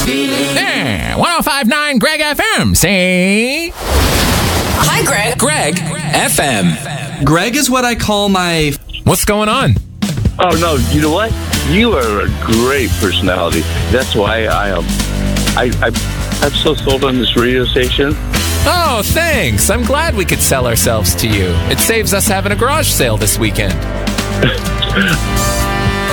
Yeah, 105.9 Greg FM. Say. Hi, Greg. Greg FM. Greg is what I call my... What's going on? Oh, no, you know what? You are a great personality. That's why I'm so sold on this radio station. Oh, thanks. I'm glad we could sell ourselves to you. It saves us having a garage sale this weekend.